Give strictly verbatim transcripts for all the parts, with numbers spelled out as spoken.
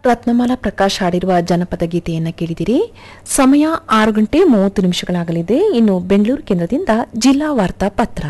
ರತ್ನಮಾಲಾ ಪ್ರಕಾಶ್ ಹಾಡಿರುವ ಜನಪದ ಗೀತೆಯನ್ನು ಕೇಳಿದಿರಿ. ಸಮಯ ಆರು ಗಂಟೆ ಮೂವತ್ತು ನಿಮಿಷಗಳಾಗಲಿದೆ. ಇನ್ನು ಬೆಂಗಳೂರು ಕೇಂದ್ರದಿಂದ ಜಿಲ್ಲಾ ವಾರ್ತಾ ಪತ್ರ.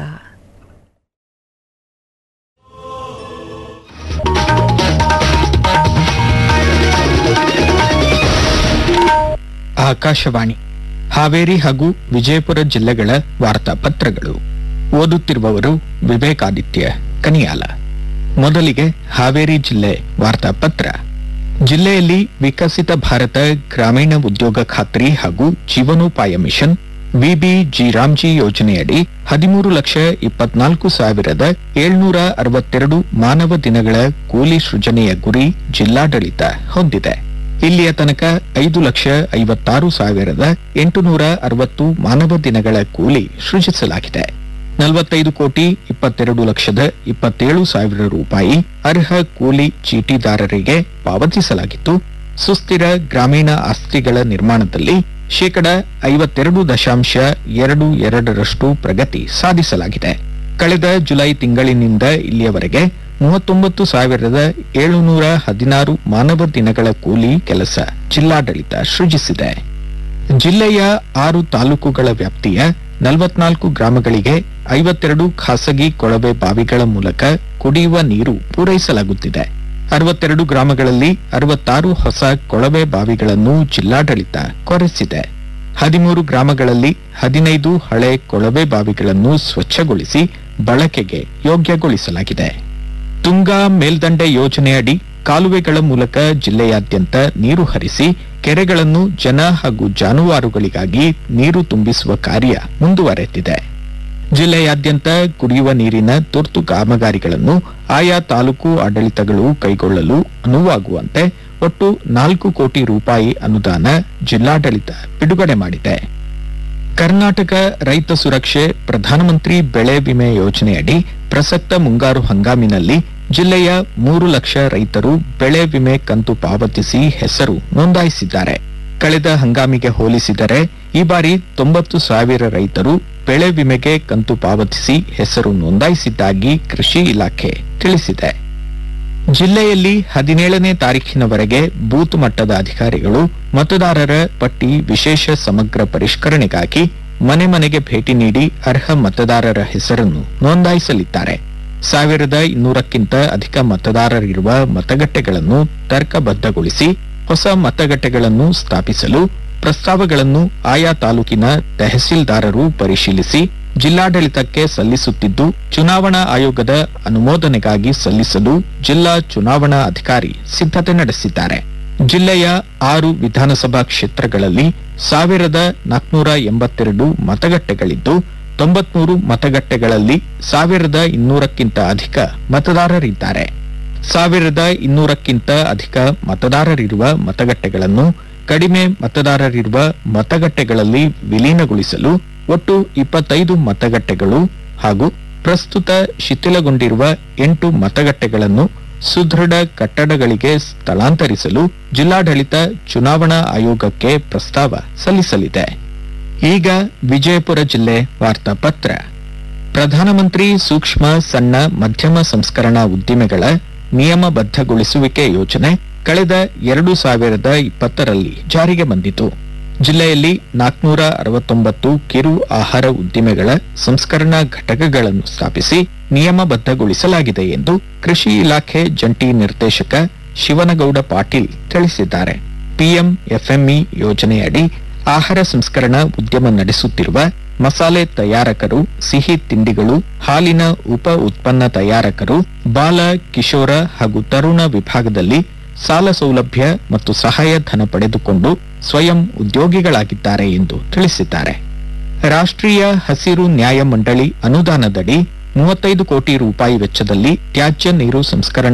ಆಕಾಶವಾಣಿ ಹಾವೇರಿ ಹಾಗೂ ವಿಜಯಪುರ ಜಿಲ್ಲೆಗಳ ವಾರ್ತಾಪತ್ರಗಳು. ಓದುತ್ತಿರುವವರು ವಿವೇಕಾದಿತ್ಯ ಕನಿಯಾಲ. ಮೊದಲಿಗೆ ಹಾವೇರಿ ಜಿಲ್ಲೆ ವಾರ್ತಾಪತ್ರ. ಜಿಲ್ಲೆಯಲ್ಲಿ ವಿಕಸಿತ ಭಾರತ ಗ್ರಾಮೀಣ ಉದ್ಯೋಗ ಖಾತ್ರಿ ಹಾಗೂ ಜೀವನೋಪಾಯ ಮಿಷನ್ ವಿಬಿಜಿರಾಮ್ಜಿ ಯೋಜನೆಯಡಿ ಹದಿಮೂರು ಲಕ್ಷ ಇಪ್ಪತ್ನಾಲ್ಕು ಸಾವಿರದ ಏಳ್ನೂರ ಅರವತ್ತೆರಡು ಮಾನವ ದಿನಗಳ ಕೂಲಿ ಸೃಜನೆಯ ಗುರಿ ಜಿಲ್ಲಾಡಳಿತ ಹೊಂದಿದೆ. ಇಲ್ಲಿಯ ತನಕ ಐದು ಲಕ್ಷ ಐವತ್ತಾರು ಸಾವಿರದ ಎಂಟುನೂರ ಅರವತ್ತು ಮಾನವ ದಿನಗಳ ಕೂಲಿ ಸೃಜಿಸಲಾಗಿದೆ. ನಲವತ್ತೈದು ಕೋಟಿ ಇಪ್ಪತ್ತೆರಡು ಲಕ್ಷದ ಇಪ್ಪತ್ತೇಳು ಸಾವಿರ ರೂಪಾಯಿ ಅರ್ಹ ಕೂಲಿ ಚೀಟಿದಾರರಿಗೆ ಪಾವತಿಸಲಾಗಿತ್ತು. ಸುಸ್ಥಿರ ಗ್ರಾಮೀಣ ಆಸ್ತಿಗಳ ನಿರ್ಮಾಣದಲ್ಲಿ ಶೇಕಡ ಐವತ್ತೆರಡು ದಶಾಂಶ ಎರಡು ಎರಡರಷ್ಟು ಪ್ರಗತಿ ಸಾಧಿಸಲಾಗಿದೆ. ಕಳೆದ ಜುಲೈ ತಿಂಗಳಿನಿಂದ ಇಲ್ಲಿಯವರೆಗೆ ಮೂವತ್ತೊಂಬತ್ತು ಸಾವಿರದ ಏಳುನೂರ ಹದಿನಾರು ಮಾನವ ದಿನಗಳ ಕೂಲಿ ಕೆಲಸ ಜಿಲ್ಲಾಡಳಿತ ಸೃಜಿಸಿದೆ. ಜಿಲ್ಲೆಯ ಆರು ತಾಲೂಕುಗಳ ವ್ಯಾಪ್ತಿಯ ನಲವತ್ನಾಲ್ಕು ಗ್ರಾಮಗಳಿಗೆ ಐವತ್ತೆರಡು ಖಾಸಗಿ ಕೊಳವೆ ಬಾವಿಗಳ ಮೂಲಕ ಕುಡಿಯುವ ನೀರು ಪೂರೈಸಲಾಗುತ್ತಿದೆ. ಅರವತ್ತೆರಡು ಗ್ರಾಮಗಳಲ್ಲಿ ಅರವತ್ತಾರು ಹೊಸ ಕೊಳವೆ ಬಾವಿಗಳನ್ನು ಜಿಲ್ಲಾಡಳಿತ ಕೊರೆಸಿದೆ. ಹದಿಮೂರು ಗ್ರಾಮಗಳಲ್ಲಿ ಹದಿನೈದು ಹಳೆ ಕೊಳವೆ ಬಾವಿಗಳನ್ನು ಸ್ವಚ್ಛಗೊಳಿಸಿ ಬಳಕೆಗೆ ಯೋಗ್ಯಗೊಳಿಸಲಾಗಿದೆ. ತುಂಗಾ ಮೇಲ್ದಂಡೆ ಯೋಜನೆಯಡಿ ಕಾಲುವೆಗಳ ಮೂಲಕ ಜಿಲ್ಲೆಯಾದ್ಯಂತ ನೀರು ಹರಿಸಿ ಕೆರೆಗಳನ್ನು ಜನ ಹಾಗೂ ಜಾನುವಾರುಗಳಿಗಾಗಿ ನೀರು ತುಂಬಿಸುವ ಕಾರ್ಯ ಮುಂದುವರೆದಿದೆ. ಜಿಲ್ಲೆಯಾದ್ಯಂತ ಕುಡಿಯುವ ನೀರಿನ ತುರ್ತು ಕಾಮಗಾರಿಗಳನ್ನು ಆಯಾ ತಾಲೂಕು ಆಡಳಿತಗಳು ಕೈಗೊಳ್ಳಲು ಅನುವಾಗುವಂತೆ ಒಟ್ಟು ನಾಲ್ಕು ಕೋಟಿ ರೂಪಾಯಿ ಅನುದಾನ ಜಿಲ್ಲಾಡಳಿತ ಬಿಡುಗಡೆ ಮಾಡಿದೆ. ಕರ್ನಾಟಕ ರೈತ ಸುರಕ್ಷೆ ಪ್ರಧಾನಮಂತ್ರಿ ಬೆಳೆ ವಿಮೆ ಯೋಜನೆಯಡಿ ಪ್ರಸಕ್ತ ಮುಂಗಾರು ಹಂಗಾಮಿನಲ್ಲಿ ಜಿಲ್ಲೆಯ ಮೂರು ಲಕ್ಷ ರೈತರು ಬೆಳೆ ವಿಮೆ ಕಂತು ಪಾವತಿಸಿ ಹೆಸರು ನೋಂದಾಯಿಸಿದ್ದಾರೆ. ಕಳೆದ ಹಂಗಾಮಿಗೆ ಹೋಲಿಸಿದರೆ ಈ ಬಾರಿ ತೊಂಬತ್ತು ಸಾವಿರ ರೈತರು ಬೆಳೆ ವಿಮೆಗೆ ಕಂತು ಪಾವತಿಸಿ ಹೆಸರು ನೋಂದಾಯಿಸಿದ್ದಾಗಿ ಕೃಷಿ ಇಲಾಖೆ ತಿಳಿಸಿದೆ. ಜಿಲ್ಲೆಯಲ್ಲಿ ಹದಿನೇಳನೇ ತಾರೀಖಿನವರೆಗೆ ಬೂತ್ ಮಟ್ಟದ ಅಧಿಕಾರಿಗಳು ಮತದಾರರ ಪಟ್ಟಿ ವಿಶೇಷ ಸಮಗ್ರ ಪರಿಷ್ಕರಣೆಗಾಗಿ ಮನೆ ಮನೆಗೆ ಭೇಟಿ ನೀಡಿ ಅರ್ಹ ಮತದಾರರ ಹೆಸರನ್ನು ನೋಂದಾಯಿಸಲಿದ್ದಾರೆ. ಸಾವಿರದ ಇನ್ನೂರಕ್ಕಿಂತ ಅಧಿಕ ಮತದಾರರಿರುವ ಮತಗಟ್ಟೆಗಳನ್ನು ತರ್ಕಬದ್ಧಗೊಳಿಸಿ ಹೊಸ ಮತಗಟ್ಟೆಗಳನ್ನು ಸ್ಥಾಪಿಸಲು ಪ್ರಸ್ತಾವಗಳನ್ನು ಆಯಾ ತಾಲೂಕಿನ ತಹಸೀಲ್ದಾರರು ಪರಿಶೀಲಿಸಿ ಜಿಲ್ಲಾಡಳಿತಕ್ಕೆ ಸಲ್ಲಿಸುತ್ತಿದ್ದು, ಚುನಾವಣಾ ಆಯೋಗದ ಅನುಮೋದನೆಗಾಗಿ ಸಲ್ಲಿಸಲು ಜಿಲ್ಲಾ ಚುನಾವಣಾ ಅಧಿಕಾರಿ ಸಿದ್ಧತೆ ನಡೆಸಿದ್ದಾರೆ. ಜಿಲ್ಲೆಯ ಆರು ವಿಧಾನಸಭಾ ಕ್ಷೇತ್ರಗಳಲ್ಲಿ ಸಾವಿರದ ನಾಲ್ಕುನೂರ ಎಂಬತ್ತೆರಡು ಮತಗಟ್ಟೆಗಳಿದ್ದು, ತೊಂಬತ್ಮೂರು ಮತಗಟ್ಟೆಗಳಲ್ಲಿ ಸಾವಿರದ ಇನ್ನೂರಕ್ಕಿಂತ ಅಧಿಕ ಮತದಾರರಿದ್ದಾರೆ. ಸಾವಿರದ ಇನ್ನೂರಕ್ಕಿಂತ ಅಧಿಕ ಮತದಾರರಿರುವ ಮತಗಟ್ಟೆಗಳನ್ನು ಕಡಿಮೆ ಮತದಾರರಿರುವ ಮತಗಟ್ಟೆಗಳಲ್ಲಿ ವಿಲೀನಗೊಳಿಸಲು ಒಟ್ಟು ಇಪ್ಪತ್ತೈದು ಮತಗಟ್ಟೆಗಳು ಹಾಗೂ ಪ್ರಸ್ತುತ ಶಿಥಿಲಗೊಂಡಿರುವ ಎಂಟು ಮತಗಟ್ಟೆಗಳನ್ನು ಸುದೃಢ ಕಟ್ಟಡಗಳಿಗೆ ಸ್ಥಳಾಂತರಿಸಲು ಜಿಲ್ಲಾಡಳಿತ ಚುನಾವಣಾ ಆಯೋಗಕ್ಕೆ ಪ್ರಸ್ತಾವ ಸಲ್ಲಿಸಲಿದೆ. ಈಗ ವಿಜಯಪುರ ಜಿಲ್ಲೆ ವಾರ್ತಾಪತ್ರ. ಪ್ರಧಾನಮಂತ್ರಿ ಸೂಕ್ಷ್ಮ ಸಣ್ಣ ಮಧ್ಯಮ ಸಂಸ್ಕರಣಾ ಉದ್ದಿಮೆಗಳ ನಿಯಮಬದ್ಧಗೊಳಿಸುವಿಕೆ ಯೋಜನೆ ಕಳೆದ ಎರಡು ಸಾವಿರದ ಇಪ್ಪತ್ತರಲ್ಲಿ ಜಾರಿಗೆ ಬಂದಿತು. ಜಿಲ್ಲೆಯಲ್ಲಿ ನಾಲ್ಕುನೂರ ಅರವತ್ತೊಂಬತ್ತು ಕಿರು ಆಹಾರ ಉದ್ದಿಮೆಗಳ ಸಂಸ್ಕರಣಾ ಘಟಕಗಳನ್ನು ಸ್ಥಾಪಿಸಿ ನಿಯಮಬದ್ಧಗೊಳಿಸಲಾಗಿದೆ ಎಂದು ಕೃಷಿ ಇಲಾಖೆ ಜಂಟಿ ನಿರ್ದೇಶಕ ಶಿವನಗೌಡ ಪಾಟೀಲ್ ತಿಳಿಸಿದ್ದಾರೆ. ಪಿಎಂ ಎಫ್ಎಂಇ ಯೋಜನೆಯಡಿ ಆಹಾರ ಸಂಸ್ಕರಣಾ ಉದ್ಯಮ ನಡೆಸುತ್ತಿರುವ ಮಸಾಲೆ ತಯಾರಕರು, ಸಿಹಿ ತಿಂಡಿಗಳು, ಹಾಲಿನ ಉಪ ಉತ್ಪನ್ನ ತಯಾರಕರು, ಬಾಲ, ಕಿಶೋರ ಹಾಗೂ ತರುಣ ವಿಭಾಗದಲ್ಲಿ ಸಾಲ ಸೌಲಭ್ಯ ಮತ್ತು ಸಹಾಯಧನ ಪಡೆದುಕೊಂಡು ಸ್ವಯಂ ಉದ್ಯೋಗಿಗಳಾಗಿದ್ದಾರೆ ಎಂದು ತಿಳಿಸಿದ್ದಾರೆ. ರಾಷ್ಟ್ರೀಯ ಹಸಿರು ನ್ಯಾಯ ಮಂಡಳಿ ಅನುದಾನದಡಿ ಮೂವತ್ತೈದು ಕೋಟಿ ರೂಪಾಯಿ ವೆಚ್ಚದಲ್ಲಿ ತ್ಯಾಜ್ಯ ನೀರು ಸಂಸ್ಕರಣಾ